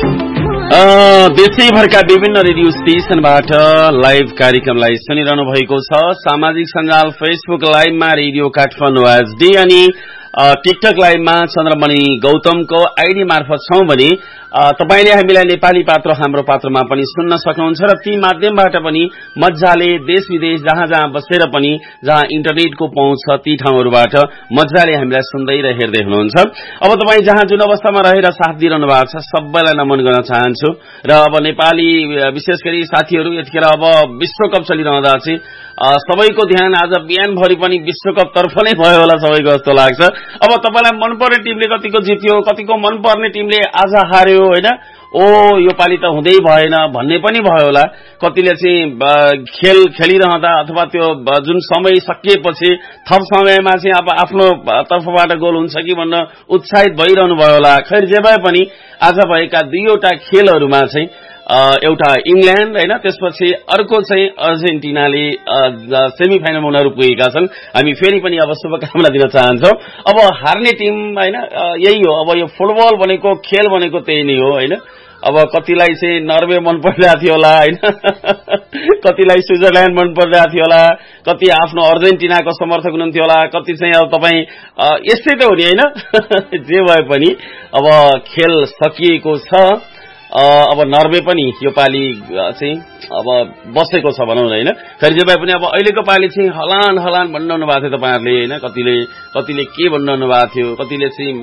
देशैभरका विभिन्न रेडियो स्टेशनबाट लाइभ कार्यक्रमलाई सुनिरहनु भएको छ। सामाजिक सञ्जाल फेसबुक लाइभमा रेडियो काठमाडौँ एचडी अनि टिकटक लाइभमा चन्द्रमणि गौतमको आईडी मार्फत छौं भने तपाईले हामीलाई नेपाली पात्र हाम्रो पात्रमा पनि सुन्न सक्नुहुन्छ र ती माध्यमबाट पनि मज्जाले देश विदेश जहाँ जहाँ बसेर पनि जहाँ इन्टरनेटको पहुँच छ ती ठाउँहरूबाट मज्जाले हामीलाई सुन्दै र हेर्दै हुनुहुन्छ। अब तपाई जहाँ जुन अवस्थामा रहेर साथ दिइरहनु भएको छ सबैलाई नमन गर्न चाहन्छु र अब नेपाली विशेष गरी साथीहरू यतिखेर अब विश्वकप चलिरहँदा चाहिँ सबैको ध्यान आज बिहानभरि पनि विश्वकप तर्फ नै भयो होला सबैको जस्तो लाग्छ। अब तपाईलाई मनपर्ने टिमले कतिको जित्यो, कतिको मनपर्ने टिमले आज हार्यो हैन, यो पाली त हुँदै भएन भन्ने पनि भयो होला। कतिले चाहिँ खेल खेलिरहँदा अथवा त्यो जुन समय सकिएपछि थप समयमा चाहिँ अब आफ्नो तर्फबाट गोल हुन्छ कि भन्न उत्साहित भइरहनु भयो होला। खैर जे भए पनि आज भएका दुईवटा खेलहरूमा चाहिँ एउटा इंग्ल्याण्ड हैन, त्यसपछि अर्को चाहिँ अर्जेन्टिनाले सेमी फाइनलमा उनीहरू पुगेका छन्। हामी फेरि पनि अब शुभकामना दिन चाहन्छौं। अब हार्ने टिम हैन यही हो, अब यो फुटबल भनेको खेल भनेको त्यही नै हो हैन। अब कतिलाई चाहिँ नर्वे मन परिरहेको थियो होला हैन, कतिलाई स्विजरल्याण्ड मन परिरहेको थियो होला, कति आफ्नो अर्जेन्टिनाको समर्थक हुनुहुन्थ्यो होला, कति चाहिँ अब तपाई यस्तै त हो नि हैन। जे भए पनि अब खेल सकिएको छ। अब नर्वे पनि यो पाली चाहिँ अब बसेको छ भनौं हैन। खैर जे भए पनि अब अहिलेको पाली चाहिँ हलान हलान भन्नु भएको थियो तपाईहरुले हैन, कतिले के भन्नु भएको थियो, कतिले चाहिँ